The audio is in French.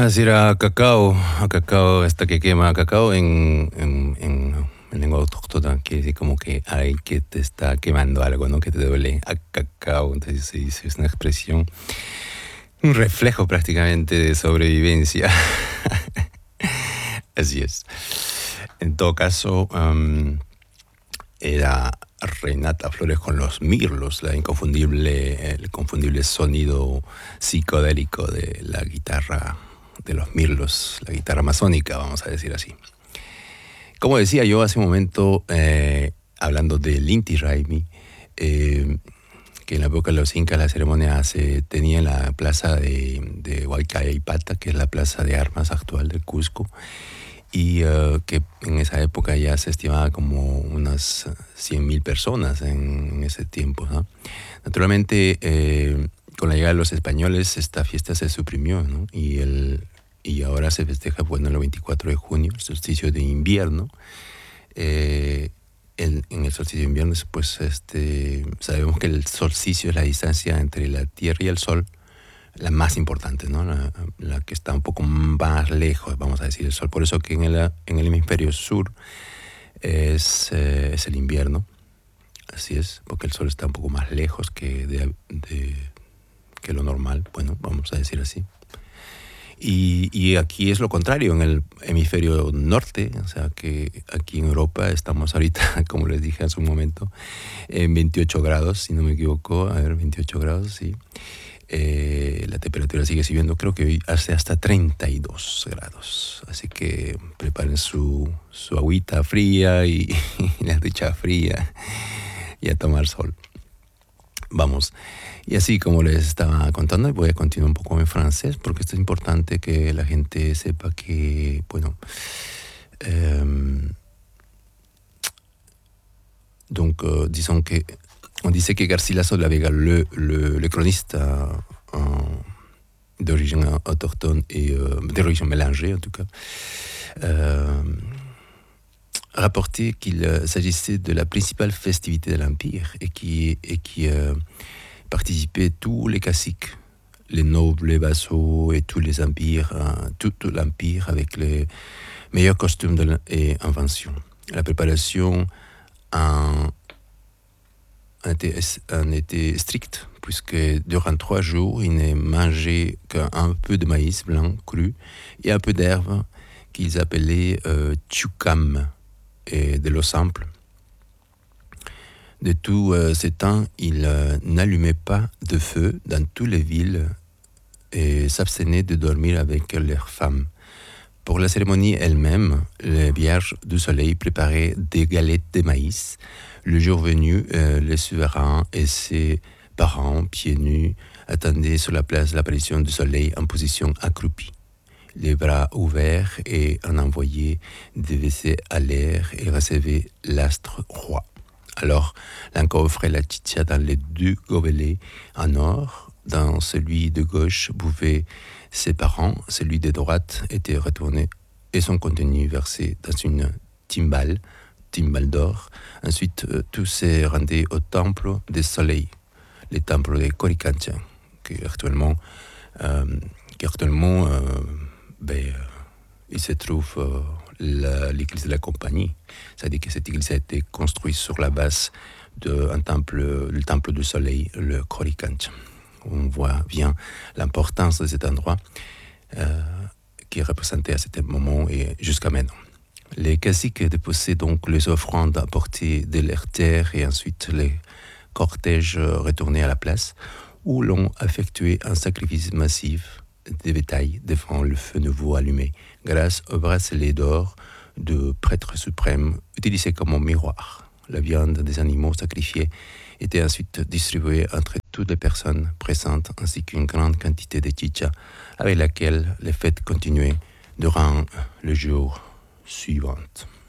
Así era a cacao, hasta que quema cacao en lengua autóctona, quiere decir como que hay que te está quemando algo, ¿no? Que te duele a cacao, entonces se dice, es una expresión, un reflejo prácticamente de sobrevivencia. Así es. En todo caso, era Renata Flores con los Mirlos, el inconfundible sonido psicodélico de la guitarra de los Mirlos, la guitarra masónica, vamos a decir así. Como decía yo hace un momento, hablando del Inti Raymi, que en la época de los incas la ceremonia se tenía en la plaza de Huaycaipata, que es la plaza de armas actual de Cusco, y que en esa época ya se estimaba como unas 100.000 personas en ese tiempo, ¿no? Naturalmente, con la llegada de los españoles, esta fiesta se suprimió, ¿no? Y ahora se festeja, bueno, el 24 de junio, el solsticio de invierno. En el solsticio de invierno, pues sabemos que el solsticio es la distancia entre la Tierra y el Sol, la más importante, ¿no? La que está un poco más lejos, vamos a decir, el Sol. Por eso que en el hemisferio sur es el invierno. Así es, porque el Sol está un poco más lejos que lo normal, bueno, vamos a decir así. Y aquí es lo contrario, en el hemisferio norte, o sea que aquí en Europa estamos ahorita, como les dije hace un momento, en 28 grados, si no me equivoco, a ver, 28 grados, sí. La temperatura sigue subiendo, creo que hoy hace hasta 32 grados. Así que preparen su agüita fría y la ducha fría y a tomar sol. Vamos. Y así como les estaba contando, voy a continuar un poco en francés, porque esto es importante que la gente sepa que, bueno, disons que on disait que Garcilaso de la Vega, le croniste d'origine autochtone et d'origine mélangée en tout cas, rapportait qu'il s'agissait de la principale festivité de l'Empire et qui participaient tous les caciques, les nobles, les vassaux et tous les empires, tout l'Empire avec les meilleurs costumes et inventions. La préparation en était strict, puisque durant 3 jours, il ne mangeait qu'un peu de maïs blanc cru et un peu d'herbe qu'ils appelaient tchoukam et de l'eau simple. De tout ce temps, il n'allumait pas de feu dans toutes les villes et s'abstenait de dormir avec leurs femmes. Pour la cérémonie elle-même, les Vierges du Soleil préparaient des galettes de maïs. Le jour venu, le souverain et ses parents, pieds nus, attendaient sur la place l'apparition du Soleil en position accroupie, les bras ouverts et un envoyé dévissé à l'air et recevait l'astre roi. Alors, l'Inca offrait la chicha dans les 2 gobelets en or. Dans celui de gauche bouvaient ses parents, celui de droite était retourné et son contenu versé dans une timbale d'or. Ensuite, tout se rendait au temple des soleils, le temple de Coricancha, qui actuellement il se trouve l'église de la Compagnie. C'est-à-dire que cette église a été construite sur la base le temple du soleil, le Coricancha. On voit bien l'importance de cet endroit qui est représenté à ce moment et jusqu'à maintenant. Les caciques déposaient donc les offrandes apportées de leurs terres et ensuite les cortèges retournaient à la place où l'on effectuait un sacrifice massif de bétail devant le feu nouveau allumé grâce au bracelet d'or du prêtre suprême utilisé comme miroir. La viande des animaux sacrifiés était ensuite distribuée entre toutes les personnes présentes ainsi qu'une grande quantité de chicha avec laquelle les fêtes continuaient durant le jour suivant.